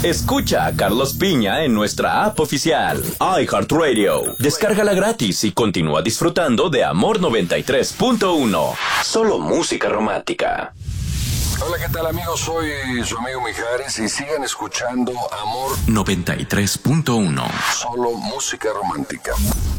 Escucha a Carlos Piña en nuestra app oficial, iHeartRadio. Descárgala gratis y continúa disfrutando de Amor 93.1. Solo música romántica. Hola, ¿qué tal, amigos? Soy su amigo Mijares y sigan escuchando Amor 93.1. Solo música romántica.